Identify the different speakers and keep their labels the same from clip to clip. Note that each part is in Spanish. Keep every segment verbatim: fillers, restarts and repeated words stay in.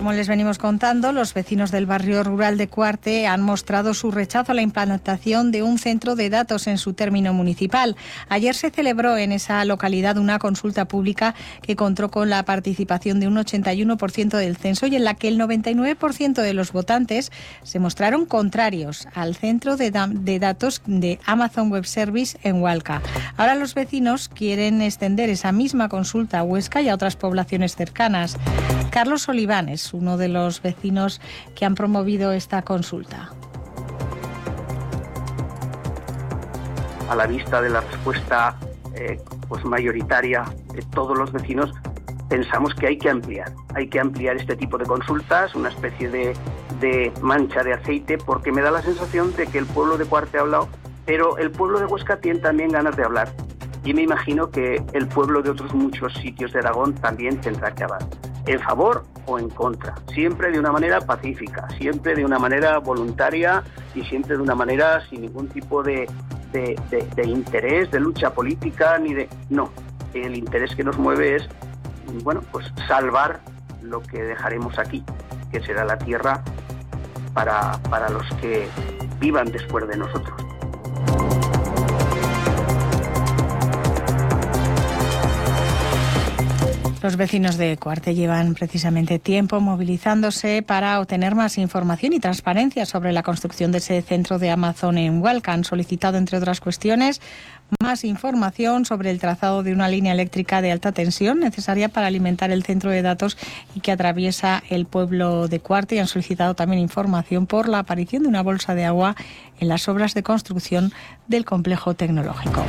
Speaker 1: Como les venimos contando, los vecinos del barrio rural de Cuarte han mostrado su rechazo a la implantación de un centro de datos en su término municipal. Ayer se celebró en esa localidad una consulta pública que contó con la participación de un ochenta y uno por ciento del censo y en la que el noventa y nueve por ciento de los votantes se mostraron contrarios al centro de, da- de datos de Amazon Web Service en Hualca. Ahora los vecinos quieren extender esa misma consulta a Huesca y a otras poblaciones cercanas. Carlos Oliván es uno de los vecinos que han promovido esta consulta.
Speaker 2: A la vista de la respuesta eh, pues mayoritaria de todos los vecinos, pensamos que hay que ampliar, hay que ampliar este tipo de consultas, una especie de, de mancha de aceite, porque me da la sensación de que el pueblo de Cuarte ha hablado, pero el pueblo de Huesca tiene también ganas de hablar. Y me imagino que el pueblo de otros muchos sitios de Aragón también tendrá que hablar, en favor o en contra, siempre de una manera pacífica, siempre de una manera voluntaria y siempre de una manera sin ningún tipo de, de, de, de interés, de lucha política, ni de... No, el interés que nos mueve es, bueno, pues salvar lo que dejaremos aquí, que será la tierra para, para los que vivan después de nosotros.
Speaker 1: Los vecinos de Cuarte llevan precisamente tiempo movilizándose para obtener más información y transparencia sobre la construcción de ese centro de Amazon en Hualca. Han solicitado, entre otras cuestiones, más información sobre el trazado de una línea eléctrica de alta tensión necesaria para alimentar el centro de datos y que atraviesa el pueblo de Cuarte, y han solicitado también información por la aparición de una bolsa de agua en las obras de construcción del complejo tecnológico.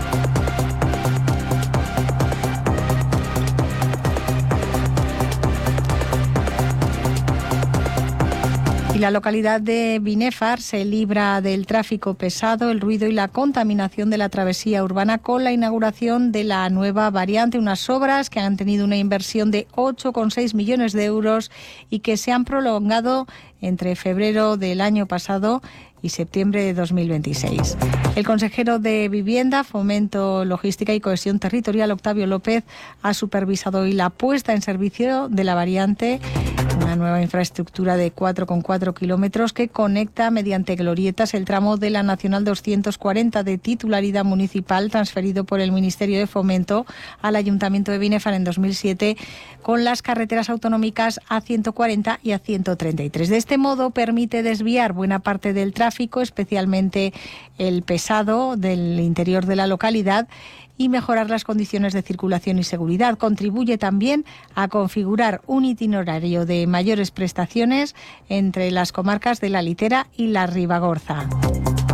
Speaker 1: Y la localidad de Binéfar se libra del tráfico pesado, el ruido y la contaminación de la travesía urbana con la inauguración de la nueva variante, unas obras que han tenido una inversión de ocho coma seis millones de euros y que se han prolongado entre febrero del año pasado y septiembre de dos mil veintiséis. El consejero de Vivienda, Fomento, Logística y Cohesión Territorial, Octavio López, ha supervisado hoy la puesta en servicio de la variante, una nueva infraestructura de cuatro coma cuatro kilómetros que conecta mediante glorietas el tramo de la Nacional doscientos cuarenta de titularidad municipal transferido por el Ministerio de Fomento al Ayuntamiento de Binéfar en dos mil siete con las carreteras autonómicas A ciento cuarenta y A ciento treinta y tres. De este modo permite desviar buena parte del tráfico, especialmente el pesado del interior de la localidad, y mejorar las condiciones de circulación y seguridad. Contribuye también a configurar un itinerario de mayores prestaciones entre las comarcas de la Litera y la Ribagorza.